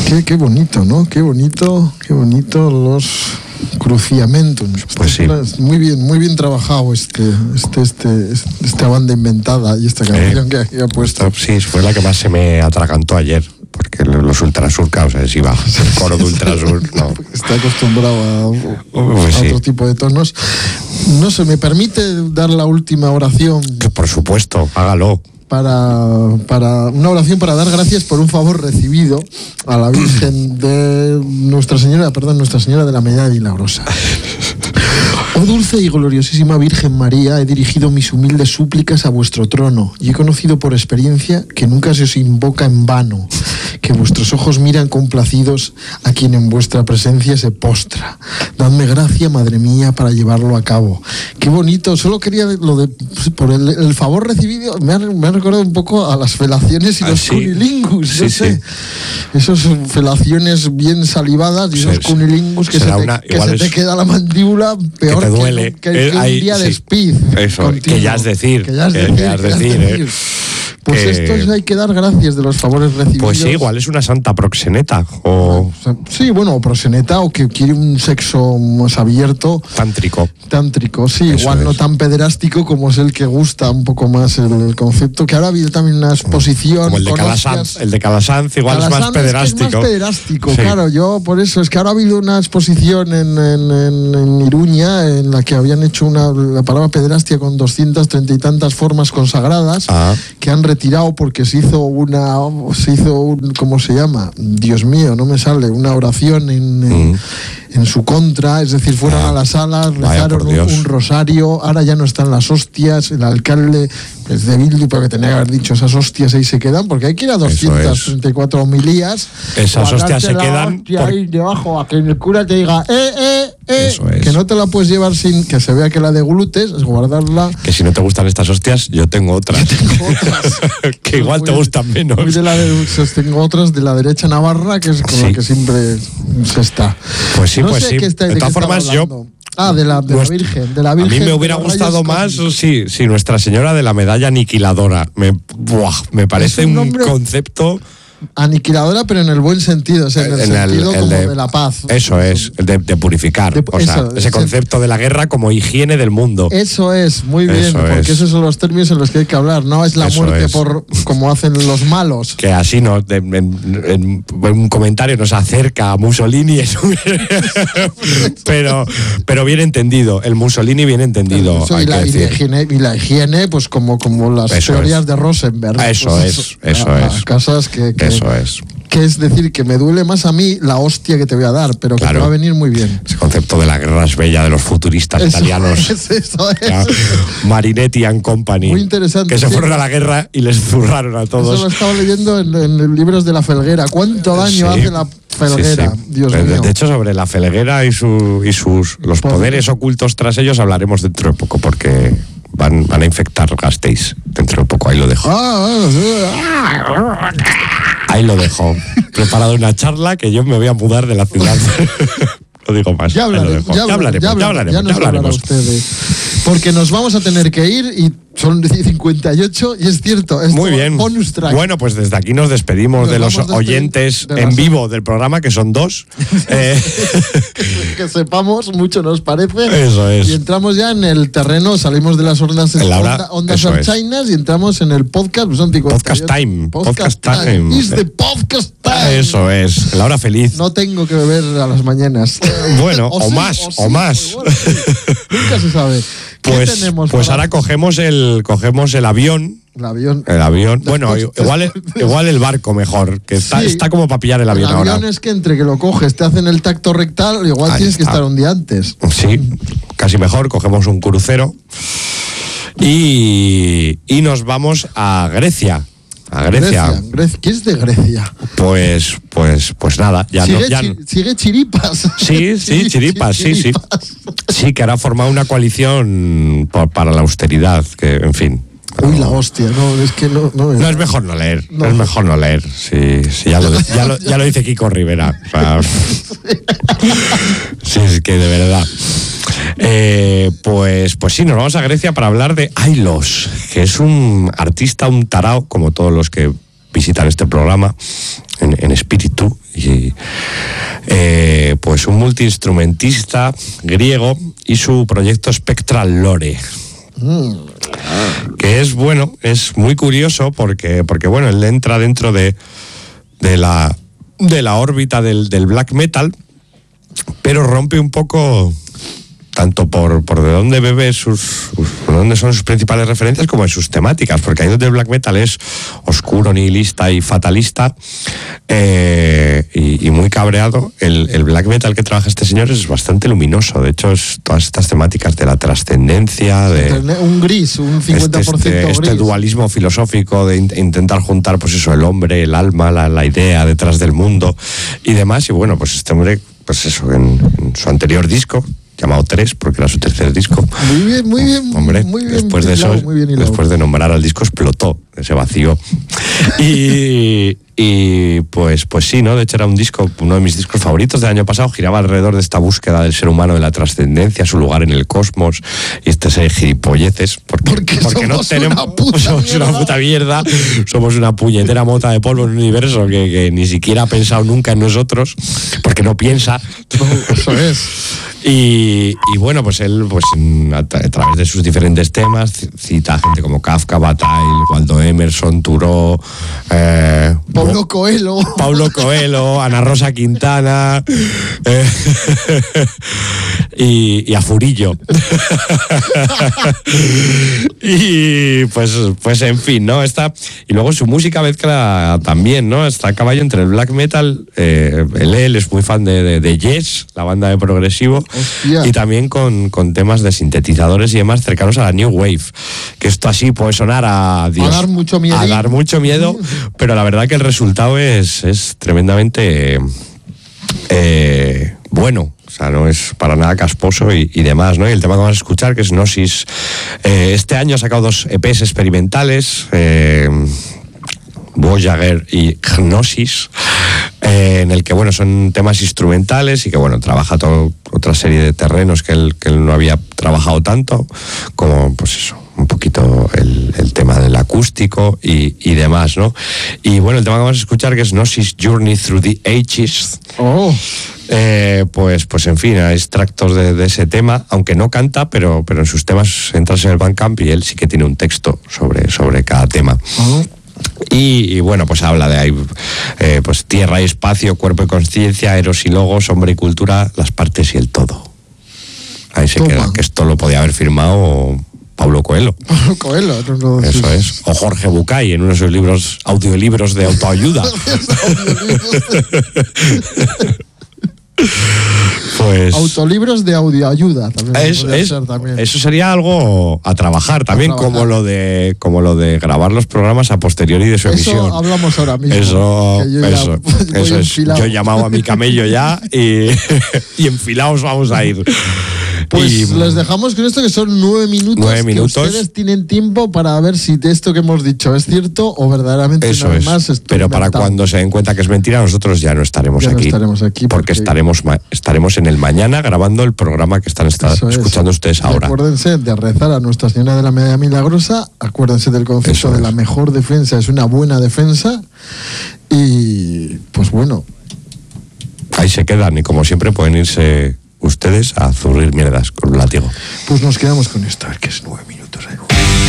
Qué bonito, ¿no? Qué bonito los cruciamentum. Pues sí. Muy bien trabajado esta banda inventada y esta canción que ha puesto. Sí, fue la que más se me atragantó ayer, porque los Ultrasur, o sea, si va el coro de Ultrasur, no. Está acostumbrado a otro tipo de tonos. No sé, ¿me permite dar la última oración? Que por supuesto, hágalo. Para una oración para dar gracias por un favor recibido a la Virgen de Nuestra Señora de la Medalla Milagrosa. Oh dulce y gloriosísima Virgen María, he dirigido mis humildes súplicas a vuestro trono y he conocido por experiencia que nunca se os invoca en vano, que vuestros ojos miran complacidos a quien en vuestra presencia se postra. Dadme gracia, Madre mía, para llevarlo a cabo. Qué bonito, solo quería por el favor recibido, me ha recordado un poco a las felaciones y los cunilingus, no sé. Esas felaciones bien salivadas y esos cunilingus que se te queda la mandíbula peor que te duele. que un día de speed. Eso, continuo. que ya es decir. Pues esto hay que dar gracias de los favores recibidos. Pues sí, igual es una santa proxeneta. Sí, o proxeneta, o que quiere un sexo más abierto. Tántrico, sí, eso igual no tan pederástico como es el que gusta un poco más el concepto. Que ahora ha habido también una exposición. Como el de Calasanz, igual es más pederástico. Es más pederástico, sí. Claro, yo por eso. Es que ahora ha habido una exposición en Iruña en la que habían hecho la palabra pederastia con 230 y tantas formas consagradas que han retirado porque se hizo ¿cómo se llama? Dios mío, no me sale, una oración en su contra, es decir, fueron a la sala, rezaron un rosario, ahora ya no están las hostias, el alcalde es de Bildu, pero que tenía que haber dicho esas hostias ahí se quedan, porque hay que ir a 234 homilías. Esas hostias se quedan ahí debajo, a que el cura te diga que no te la puedes llevar sin que se vea que la deglutes, es guardarla. Que si no te gustan estas hostias, yo tengo otras. Que igual te gustan menos. Tengo otras de la derecha navarra, que es con la que siempre se está. Pues sí, no sé. De todas formas, yo... de la Virgen. A mí me hubiera gustado más, sí, Nuestra Señora de la Medalla Aniquiladora. Me parece un concepto... Aniquiladora, pero en el buen sentido, o sea, en el sentido como de la paz. Eso es, de purificar. Ese concepto de la guerra como higiene del mundo. Eso es, muy bien, porque esos son los términos en los que hay que hablar. No es la muerte por como hacen los malos. Que así en un comentario nos acerca a Mussolini, pero bien entendido. El Mussolini bien entendido. Y la higiene, pues como las teorías de Rosenberg. Eso es. Casas Eso es. Que es decir, que me duele más a mí la hostia que te voy a dar, pero que te va a venir muy bien. Ese concepto de la guerra es bella de los futuristas italianos. Eso es. Marinetti and Company. Muy interesante. Que se fueron a la guerra y les zurraron a todos. Eso lo estaba leyendo en libros de la Felguera. ¿Cuánto daño hace la Felguera? Sí. Dios mío. De hecho, sobre la Felguera y los poderes ocultos tras ellos hablaremos dentro de poco, porque van a infectar Gasteiz dentro de poco. Ahí lo dejo. Ahí lo dejo. Preparado una charla que yo me voy a mudar de la ciudad. No digo más. Ya hablaremos. Porque nos vamos a tener que ir y son 58 y es cierto. Muy bien. Bonus track. Bueno, pues desde aquí nos despedimos de los oyentes en vivo del programa, que son 2. Que sepamos, mucho nos parece. Eso es. Y entramos ya en el terreno, salimos de las ondas sunchinas y entramos en el podcast. Podcast time. Is the podcast time. Eso es. La hora feliz. No tengo que beber a las mañanas. Bueno, o más. Nunca se sabe. Pues ahora cogemos el avión. El avión. Bueno, igual el barco mejor, que está como para pillar el avión ahora. El avión es que entre que lo coges, te hacen el tacto rectal, igual ahí tienes que estar un día antes. Sí, casi mejor, cogemos un crucero y nos vamos a Grecia. ¿Qué es de Grecia? Pues nada, sigue Chiripas. Sí, Chiripas, sí. Sí, que ahora ha formado una coalición para la austeridad, que en fin. Uy, la hostia, es que no. No, es mejor no leer. Es mejor no leer. Sí, ya lo dice Kiko Rivera. O sea, sí, es que de verdad. Pues sí, nos vamos a Grecia para hablar de Ailos, que es un artista, un tarao, como todos los que visitan este programa en espíritu y pues un multiinstrumentista griego y su proyecto Spectral Lore. Que es bueno, es muy curioso porque bueno, él entra dentro de la órbita del black metal, pero rompe un poco tanto por de dónde bebe dónde son sus principales referencias, como en sus temáticas, porque ahí donde el black metal es oscuro, nihilista y fatalista, y muy cabreado, el black metal que trabaja este señor es bastante luminoso. De hecho, es todas estas temáticas de la trascendencia, de un gris, un 50% gris. Este dualismo filosófico de intentar juntar, pues eso, el hombre, el alma, la idea detrás del mundo y demás. Y bueno, pues este hombre, pues eso, en su anterior disco, llamado 3, porque era su tercer disco. Muy bien. Hombre, muy bien, después de eso, después de nombrar al disco, explotó ese vacío. Y pues sí, ¿no? De hecho era un disco, uno de mis discos favoritos del año pasado, giraba alrededor de esta búsqueda del ser humano, de la trascendencia, su lugar en el cosmos, y este es gilipolleces, porque no tenemos, somos una puta mierda, somos una puñetera mota de polvo en un universo que ni siquiera ha pensado nunca en nosotros, porque no piensa. Eso es. Y bueno, pues él, pues a través de sus diferentes temas, cita a gente como Kafka, Bataille, Waldo Emerson, Thoreau, Paulo Coelho, Ana Rosa Quintana, y a Furillo. Y pues en fin, ¿no? Y luego su música mezcla también, ¿no? Está a caballo entre el black metal, él es muy fan de Yes, la banda de progresivo. Hostia. Y también con temas de sintetizadores y demás cercanos a la New Wave, que esto así puede sonar a dar mucho miedo, pero la verdad que el resultado es tremendamente bueno. O sea, no es para nada casposo y demás, ¿no? Y el tema que vamos a escuchar, que es Gnosis, este año ha sacado 2 EPs experimentales, Voyager y Gnosis, en el que, bueno, son temas instrumentales y que, bueno, trabaja otra serie de terrenos que él no había trabajado tanto, como, pues eso, un poquito el tema del acústico y demás, ¿no? Y bueno, el tema que vamos a escuchar, que es Gnosis Journey Through the Ages. Pues en fin, hay extractos de ese tema, aunque no canta, pero en sus temas entras en el Bandcamp y él sí que tiene un texto sobre cada tema. Y bueno, pues habla de ahí, pues tierra y espacio, cuerpo y conciencia, eros y logos, hombre y cultura, las partes y el todo. Ahí se queda, que esto lo podía haber firmado Paulo Coelho. Eso es. O Jorge Bucay en uno de sus audiolibros de autoayuda. Pues autolibros de audioayuda también. Eso sería algo a trabajar también, como lo de grabar los programas a posteriori de su emisión. Eso hablamos ahora mismo. Eso es. Yo he llamado a mi camello ya y enfilados vamos a ir. Pues les dejamos con esto, que son 9 minutos. 9 minutos. Que ustedes tienen tiempo para ver si esto que hemos dicho es cierto o verdaderamente eso nada es. Más. Pero para cuando se den cuenta que es mentira, nosotros ya no estaremos aquí. Porque estaremos en el mañana grabando el programa que están escuchando ustedes ahora. Acuérdense de rezar a Nuestra Señora de la Medalla Milagrosa. Acuérdense del concepto de la mejor defensa es una buena defensa. Y pues bueno, ahí se quedan, y como siempre pueden irse ustedes a zurrir mierdas con un látigo. Pues nos quedamos con esto, a ver qué es 9 minutos.